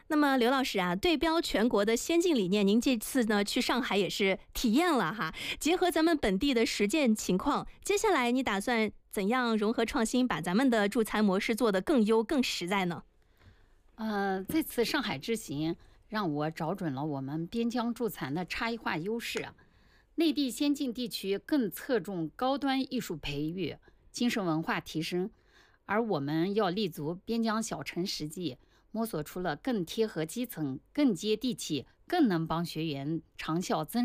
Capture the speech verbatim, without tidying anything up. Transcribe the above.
那么刘老师啊，对标全国的先进理念，您这次呢去上海也是体验了哈，结合咱们本地的实践情况，接下来你打算怎样融合创新，把咱们的助餐模式做得更优、更实在呢？ 呃，这次上海之行让我找准了我们边疆助残的差异化优势啊。内地先进地区更侧重高端艺术培育、精神文化提升，而我们要立足边疆小城实际，摸索出了更贴合基层、更接地气、更能帮学员长效增